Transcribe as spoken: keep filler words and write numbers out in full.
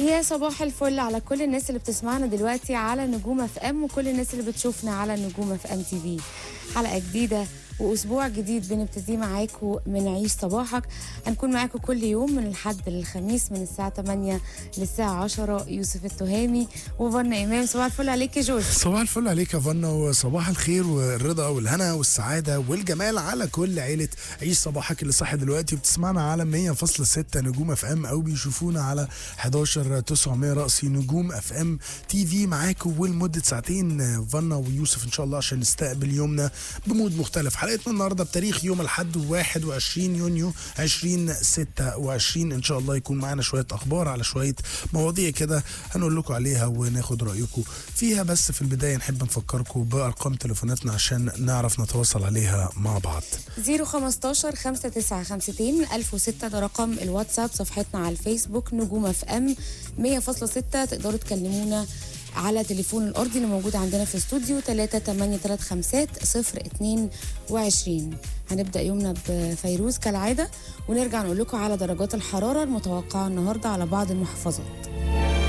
يا صباح الفل على كل الناس اللي بتسمعنا دلوقتي على نجوم اف ام وكل الناس اللي بتشوفنا على نجوم اف ام تي في. حلقه جديده واسبوع جديد بنبتدي معاكم من عيش صباحك. هنكون معاكم كل يوم من الحد للخميس من الساعه تمانية للساعه عشرة. يوسف التهامي وفنا امام. صباح الفل عليك يا جوج. صباح الفل عليك يا فنا، وصباح الخير والرضا والهنا والسعاده والجمال على كل عيله عيش صباحك اللي صاحي دلوقتي وبتسمعنا على مية فاصلة ستة نجوم اف ام او بيشوفونا على حداشر تسعمية رأسي نجوم اف ام تي في. معاكم ولمده ساعتين فنا ويوسف ان شاء الله عشان نستقبل يومنا بمود مختلف. حلقتنا النهارده بتاريخ يوم الاحد واحد وعشرين يونيو ألفين وستة وعشرين. ان شاء الله يكون معانا شويه اخبار على شويه مواضيع كده هنقول لكم عليها وناخد رايكم فيها. بس في البدايه نحب نفكركم بارقام تليفوناتنا عشان نعرف نتواصل عليها مع بعض. صفر خمستاشر خمسة تسعة خمستين ألف وستة ده رقم الواتساب. صفحتنا على الفيسبوك نجوم اف ام مية فاصلة ستة. تقدروا تكلمونا على تليفون الارضي اللي موجود عندنا في الاستوديو تلاتة تمانية تلاتة خمسة صفر اتنين وعشرين. هنبدا يومنا بفيروز كالعاده ونرجع نقول لكم على درجات الحراره المتوقعه النهارده على بعض المحافظات.